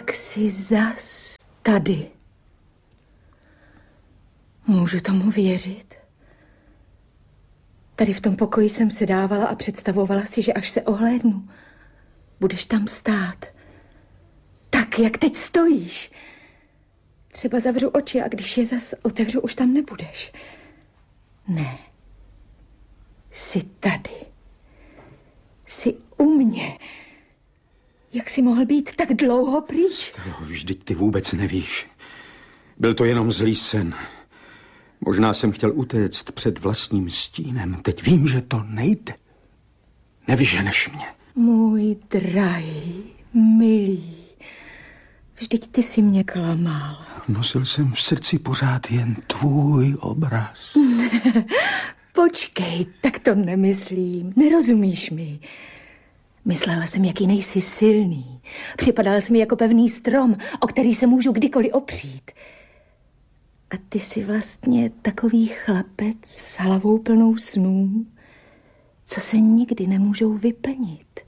Tak jsi zas tady. Můžu tomu věřit? Tady v tom pokoji jsem se dávala a představovala si, že až se ohlédnu, budeš tam stát. Tak, jak teď stojíš. Třeba zavřu oči a když je zas otevřu, už tam nebudeš. Ne. Jsi tady. Jsi u mě. Jak jsi mohl být tak dlouho pryč? Vždyť ty vůbec nevíš. Byl to jenom zlý sen. Možná jsem chtěl utéct před vlastním stínem. Teď vím, že to nejde. Nevyženeš mě. Můj drahý, milý. Vždyť ty jsi mě klamal. Nosil jsem v srdci pořád jen tvůj obraz. Počkej, tak to nemyslím. Nerozumíš mi. Myslela jsem, jaký nejsi silný. Připadal jsi mi jako pevný strom, o který se můžu kdykoliv opřít. A ty jsi vlastně takový chlapec s hlavou plnou snů, co se nikdy nemůžou vyplnit.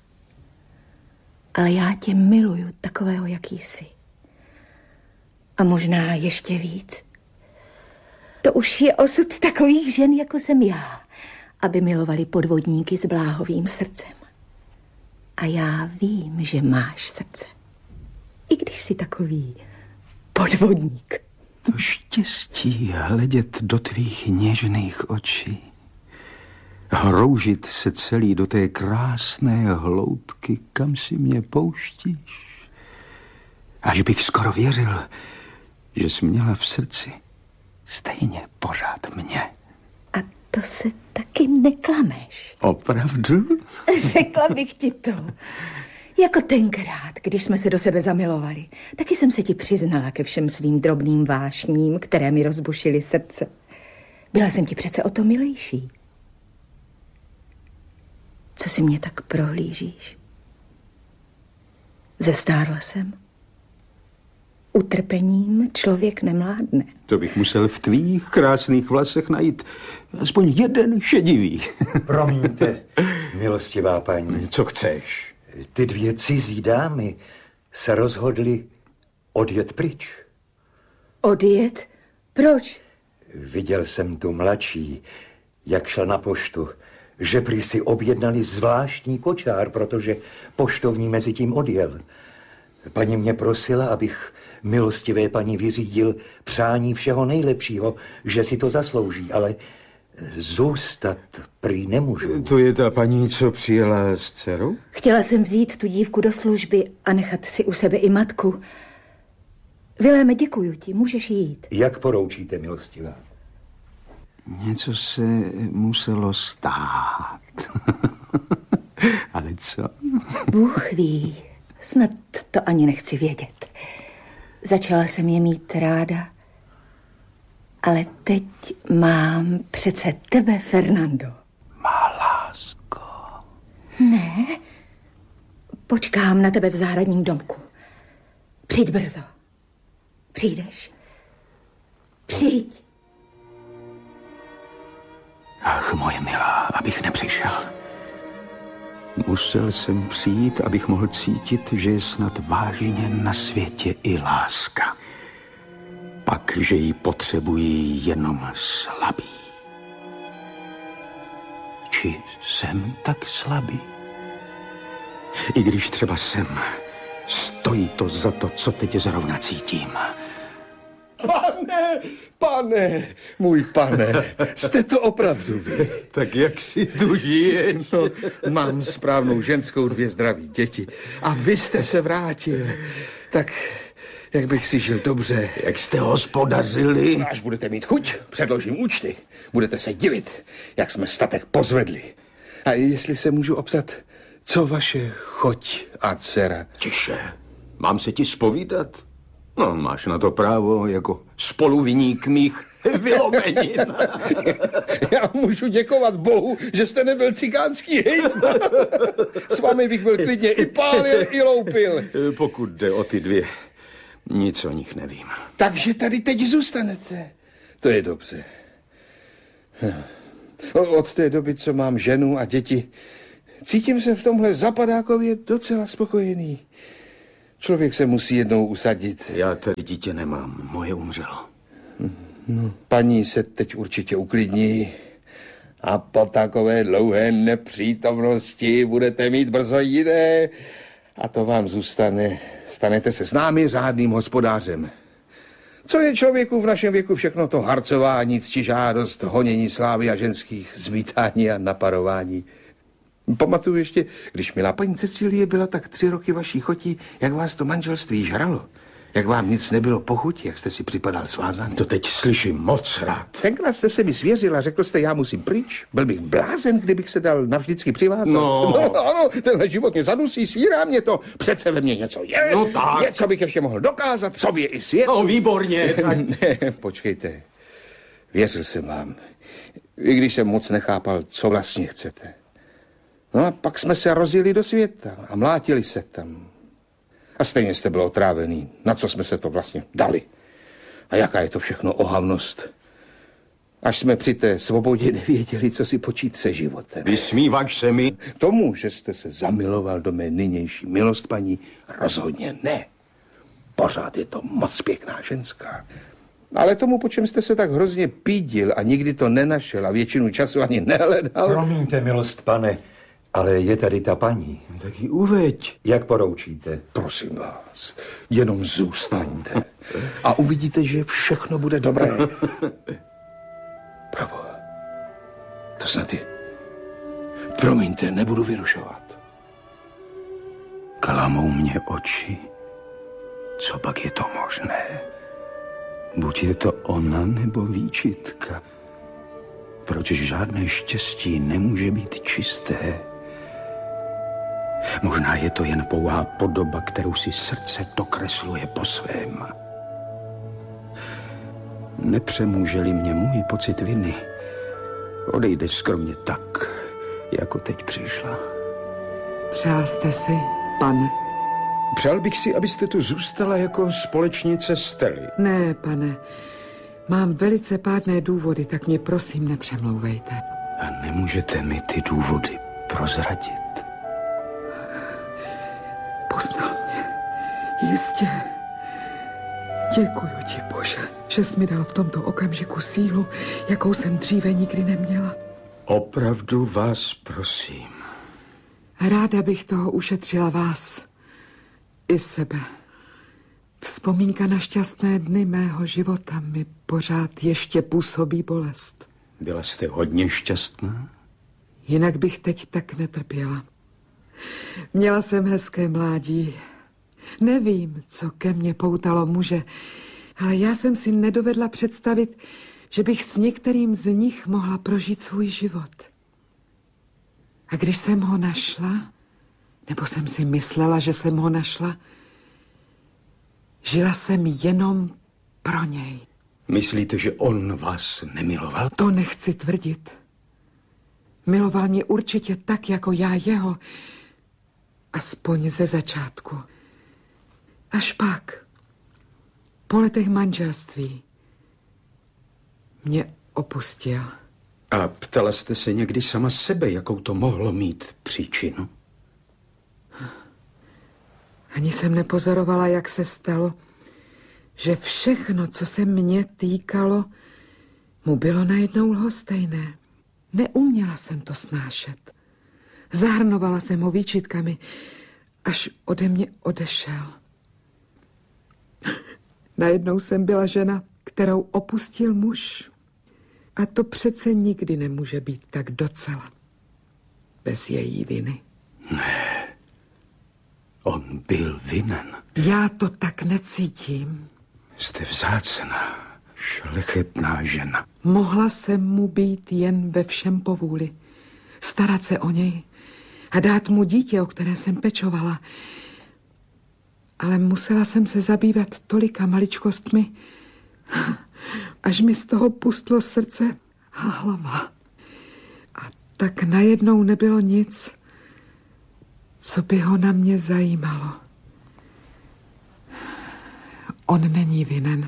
Ale já tě miluju takového, jaký jsi. A možná ještě víc. To už je osud takových žen, jako jsem já, aby milovali podvodníky s bláhovým srdcem. A já vím, že máš srdce. I když jsi takový podvodník. To štěstí hledět do tvých něžných očí. Hroužit se celý do té krásné hloubky, kam si mě pouštíš. Až bych skoro věřil, že jsi měla v srdci stejně pořád mě. A to se taky neklameš. Opravdu? Řekla bych ti to. Jako tenkrát, když jsme se do sebe zamilovali, taky jsem se ti přiznala ke všem svým drobným vášním, které mi rozbušily srdce. Byla jsem ti přece o to milejší. Co si mě tak prohlížíš? Zestárla jsem. Utrpením člověk nemládne. To bych musel v tvých krásných vlasech najít aspoň jeden šedivý. Promiňte, milostivá paní. Co chceš? Ty dvě cizí dámy se rozhodly odjet pryč. Odjet? Proč? Viděl jsem tu mladší, jak šel na poštu, že prý si objednali zvláštní kočár, protože poštovní mezi tím odjel. Paní mě prosila, abych milostivé paní vyřídil přání všeho nejlepšího, že si to zaslouží, ale zůstat prý nemůžu. To je ta paní, co přijela s dcerou? Chtěla jsem vzít tu dívku do služby a nechat si u sebe i matku. Viléme, děkuju ti, můžeš jít. Jak poroučíte, milostivá? Něco se muselo stát. Ale co? Bůh ví, snad to ani nechci vědět. Začala jsem je mít ráda, ale teď mám přece tebe, Fernando. Má lásko. Ne, počkám na tebe v zahradním domku. Přijď brzo. Přijdeš? Přijď. Ach, moje milá, abych nepřišel. Musel jsem přijít, abych mohl cítit, že je snad vážně na světě i láska. Pak, že ji potřebují jenom slabí. Či jsem tak slabý? I když třeba jsem, stojí to za to, co teď zrovna cítím. Pane, můj pane, jste to opravdu vy. Tak jak si tu žiješ? No, mám správnou ženskou, 2 zdraví děti a vy jste se vrátil. Tak jak bych si žil dobře. Jak jste hospodařili? Až budete mít chuť, předložím účty. Budete se divit, jak jsme statek pozvedli. A jestli se můžu optat, co vaše choť a dcera? Tiše, mám se ti zpovídat? No, máš na to právo jako spoluviník mých vylomenin. Já můžu děkovat Bohu, že jste nebyl cikánský hejtman. S vámi bych byl klidně i pálil, i loupil. Pokud jde o ty 2, nic o nich nevím. Takže tady teď zůstanete. To je dobře. Od té doby, co mám ženu a děti, cítím se v tomhle zapadákově docela spokojený. Člověk se musí jednou usadit. Já tady dítě nemám, moje umřelo. Paní se teď určitě uklidní a po takové dlouhé nepřítomnosti budete mít brzo jiné a to vám zůstane. Stanete se s námi řádným hospodářem. Co je člověku v našem věku všechno to harcování, ctižádost, honění slávy a ženských, zmítání a naparování. Pamatuju ještě, když milá paní Cecílie byla tak 3 roky vaší chotí, jak vás to manželství žralo. Jak vám nic nebylo pochuť, jak jste si připadal svázaný. To teď slyším moc rád. Tenkrát jste se mi svěřil a řekl jste, já musím pryč. Byl bych blázen, kdybych se dal navždycky přivázat. No. Ano, tenhle život mě zadusí, svírá mě to. Přece ve mně něco je. No tak. Něco bych ještě mohl dokázat, sobě i svět. No, výborně. Ne, počkejte. Věřil jsem vám. I když jsem moc nechápal, co vlastně chcete. No a pak jsme se rozjeli do světa a mlátili se tam. A stejně jste byl otrávený. Na co jsme se to vlastně dali? A jaká je to všechno ohavnost? Až jsme při té svobodě nevěděli, co si počít se životem. Vysmíváš se mi? Tomu, že jste se zamiloval do mé nynější milost, paní, rozhodně ne. Pořád je to moc pěkná ženská. Ale tomu, po čem jste se tak hrozně pídil a nikdy to nenašel a většinu času ani nehledal... Promiňte, milost pane, ale je tady ta paní. Tak ji uveď. Jak poroučíte? Prosím vás, jenom zůstaňte a uvidíte, že všechno bude dobré. Proboha, to snad je... Promiňte, nebudu vyrušovat. Klamou mě oči. Co pak je to možné? Buď je to ona nebo výčitka. Proč žádné štěstí nemůže být čisté? Možná je to jen pouhá podoba, kterou si srdce dokresluje po svém. Nepřemůže-li mě můj pocit viny, odejde skromně tak, jako teď přišla. Přál jste si, pane? Přál bych si, abyste tu zůstala jako společnice Stely. Ne, pane. Mám velice pádné důvody, tak mě prosím nepřemlouvejte. A nemůžete mi ty důvody prozradit? Poznal mě. Jistě. Děkuji ti, Bože, že jsi mi dal v tomto okamžiku sílu, jakou jsem dříve nikdy neměla. Opravdu vás prosím. Ráda bych toho ušetřila vás i sebe. Vzpomínka na šťastné dny mého života mi pořád ještě působí bolest. Byla jste hodně šťastná? Jinak bych teď tak netrpěla. Měla jsem hezké mládí. Nevím, co ke mně poutalo muže, ale já jsem si nedovedla představit, že bych s některým z nich mohla prožít svůj život. A když jsem ho našla, nebo jsem si myslela, že jsem ho našla, žila jsem jenom pro něj. Myslíte, že on vás nemiloval? To nechci tvrdit. Miloval mě určitě tak, jako já jeho, aspoň ze začátku. Až pak, po letech manželství, mě opustil. A ptala jste se někdy sama sebe, jakou to mohlo mít příčinu? Ani jsem nepozorovala, jak se stalo, že všechno, co se mě týkalo, mu bylo najednou lhostejné. Neuměla jsem to snášet. Zahrnovala jsem ho výčitkami, až ode mě odešel. Najednou jsem byla žena, kterou opustil muž. A to přece nikdy nemůže být tak docela. Bez její viny. On byl vinen. Já to tak necítím. Jste vzácná, šlechetná žena. Mohla jsem mu být jen ve všem povůli. Starat se o něj a dát mu dítě, o které jsem pečovala. Ale musela jsem se zabývat tolika maličkostmi, až mi z toho pustlo srdce a hlava. A tak najednou nebylo nic, co by ho na mě zajímalo. On není vinen.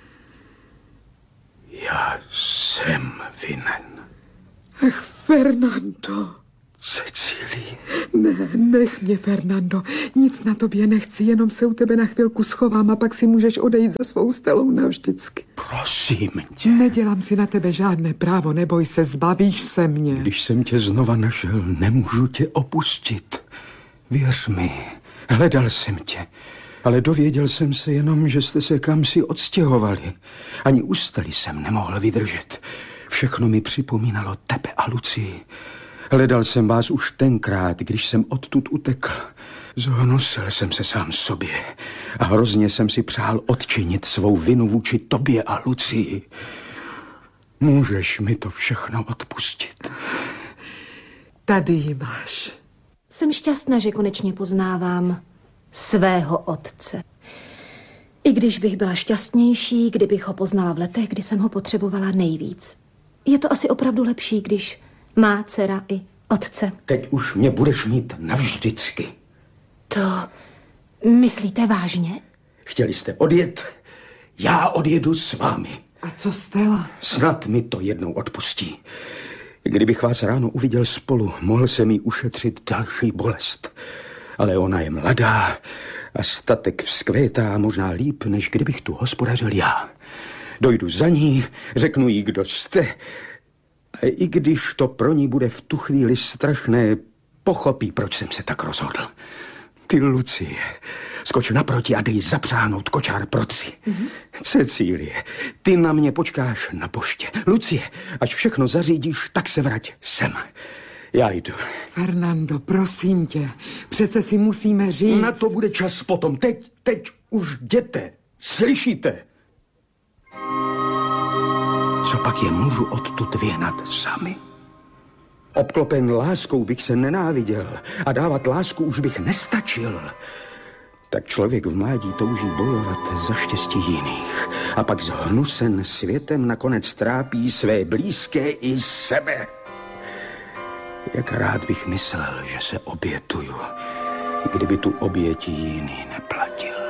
Já jsem vinen. Ach, Fernando. Cecílie. Ne, nech mě, Fernando. Nic na tobě nechci, jenom se u tebe na chvilku schovám a pak si můžeš odejít za svou Stelou navždycky. Prosím tě. Nedělám si na tebe žádné právo, neboj se, zbavíš se mě. Když jsem tě znova našel, nemůžu tě opustit. Věř mi, hledal jsem tě, ale dověděl jsem se jenom, že jste se kamsi odstěhovali. Ani u Stely jsem nemohl vydržet. Všechno mi připomínalo tebe a Lucii. Hledal jsem vás už tenkrát, když jsem odtud utekl. Zhonusil jsem se sám sobě a hrozně jsem si přál odčinit svou vinu vůči tobě a Lucii. Můžeš mi to všechno odpustit? Tady ji máš. Jsem šťastná, že konečně poznávám svého otce. I když bych byla šťastnější, kdybych ho poznala v letech, kdy jsem ho potřebovala nejvíc. Je to asi opravdu lepší, když má dcera i otce. Teď už mě budeš mít navždycky. To myslíte vážně? Chtěli jste odjet? Já odjedu s vámi. A co Stella? Snad mi to jednou odpustí. Kdybych vás ráno uviděl spolu, mohl jsem jí ušetřit další bolest. Ale ona je mladá a statek vzkvétá možná líp, než kdybych tu hospodařil já. Dojdu za ní, řeknu jí, kdo jste. A i když to pro ní bude v tu chvíli strašné, pochopí, proč jsem se tak rozhodl. Ty, Lucie, skoč naproti a dej zapřáhnout kočár pro 3. Cecílie, ty na mě počkáš na poště. Lucie, až všechno zařídíš, tak se vrať sem. Já jdu. Fernando, prosím tě, přece si musíme říct. Na to bude čas potom. Teď už jděte. Slyšíte? Co pak je můžu odtud vyhnat sami? Obklopen láskou bych se nenáviděl a dávat lásku už bych nestačil. Tak člověk v mládí touží bojovat za štěstí jiných a pak zhnusen světem nakonec trápí své blízké i sebe. Jak rád bych myslel, že se obětuju, kdyby tu oběti jiný neplatil.